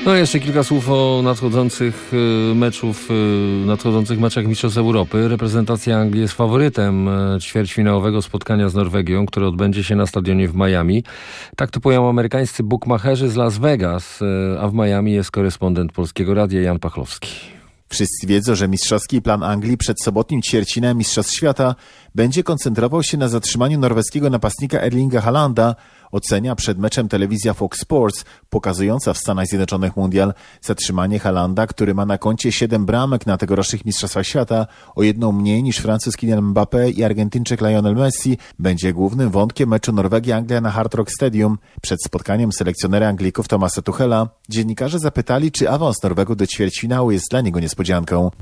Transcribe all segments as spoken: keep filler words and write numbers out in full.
No jeszcze kilka słów o nadchodzących meczów, nadchodzących meczach Mistrzostw Europy. Reprezentacja Anglii jest faworytem ćwierćfinałowego spotkania z Norwegią, które odbędzie się na stadionie w Miami. Tak to poją amerykańscy bukmacherzy z Las Vegas, a w Miami jest korespondent Polskiego Radia Jan Pachlowski. Wszyscy wiedzą, że mistrzowski plan Anglii przed sobotnim ćwierćfinałem Mistrzostw Świata będzie koncentrował się na zatrzymaniu norweskiego napastnika Erlinga Haalanda, ocenia przed meczem telewizja Fox Sports, pokazująca w Stanach Zjednoczonych mundial. Zatrzymanie Haalanda, który ma na koncie siedem bramek na tegorocznych Mistrzostwach Świata, o jedną mniej niż Francuz Kylian Mbappé i Argentyńczyk Lionel Messi, będzie głównym wątkiem meczu Norwegia-Anglia na Hard Rock Stadium. Przed spotkaniem selekcjonera Anglików Thomasa Tuchela dziennikarze zapytali, czy awans Norwegów do ćwierćfinału jest dla niego niespodzianką.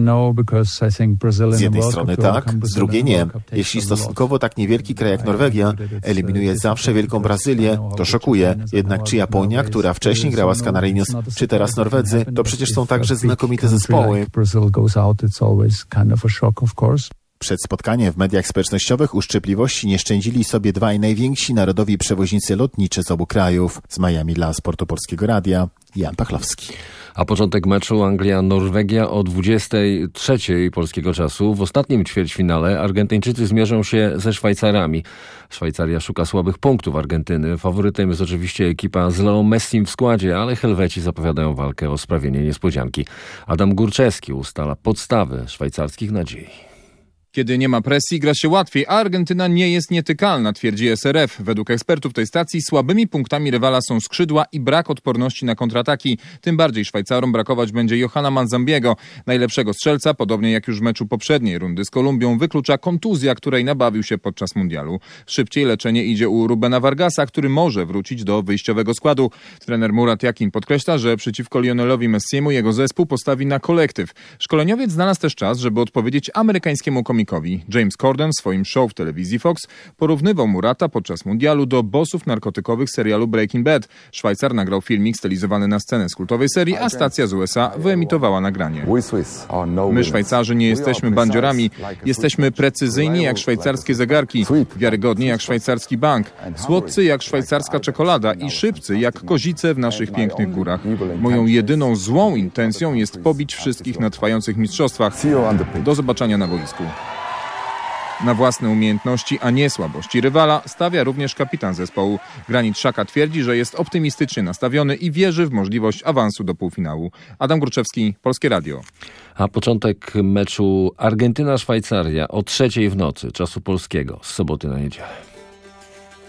Z jednej strony tak, z drugiej nie. Jeśli stosunkowo tak niewielki kraj jak Norwegia eliminuje zawsze Wielką Brazylię, to szokuje. Jednak czy Japonia, która wcześniej grała z Canarinhos, czy teraz Norwedzy, to przecież są także znakomite zespoły. Przed spotkaniem w mediach społecznościowych uszczypliwości nie szczędzili sobie dwaj najwięksi narodowi przewoźnicy lotniczy z obu krajów. Z Miami dla Sportu Polskiego Radia, Jan Pachlowski. A początek meczu Anglia-Norwegia o dwudziestej trzeciej polskiego czasu. W ostatnim ćwierćfinale Argentyńczycy zmierzą się ze Szwajcarami. Szwajcaria szuka słabych punktów Argentyny. Faworytem jest oczywiście ekipa z Leo Messim w składzie, ale Helweci zapowiadają walkę o sprawienie niespodzianki. Adam Górczewski ustala podstawy szwajcarskich nadziei. Kiedy nie ma presji, gra się łatwiej, a Argentyna nie jest nietykalna, twierdzi S R F. Według ekspertów tej stacji słabymi punktami rywala są skrzydła i brak odporności na kontrataki. Tym bardziej Szwajcarom brakować będzie Johana Manzambiego. Najlepszego strzelca, podobnie jak już w meczu poprzedniej rundy z Kolumbią, wyklucza kontuzja, której nabawił się podczas mundialu. Szybciej leczenie idzie u Rubena Vargasa, który może wrócić do wyjściowego składu. Trener Murat Yakin podkreśla, że przeciwko Lionelowi Messiemu jego zespół postawi na kolektyw. Szkoleniowiec znalazł też czas, żeby odpowiedzieć amerykańskiemu komikowi. James Corden w swoim show w telewizji Fox porównywał Murata podczas mundialu do bossów narkotykowych serialu Breaking Bad. Szwajcar nagrał filmik stylizowany na scenę z kultowej serii, a stacja z U S A wyemitowała nagranie. My Szwajcarzy nie jesteśmy bandziorami, jesteśmy precyzyjni jak szwajcarskie zegarki, wiarygodni jak szwajcarski bank, słodcy jak szwajcarska czekolada i szybcy jak kozice w naszych pięknych górach. Moją jedyną złą intencją jest pobić wszystkich na trwających mistrzostwach. Do zobaczenia na boisku. Na własne umiejętności, a nie słabości rywala stawia również kapitan zespołu. Granit Xhaka twierdzi, że jest optymistycznie nastawiony i wierzy w możliwość awansu do półfinału. Adam Górczewski, Polskie Radio. A początek meczu Argentyna-Szwajcaria o trzeciej w nocy czasu polskiego z soboty na niedzielę.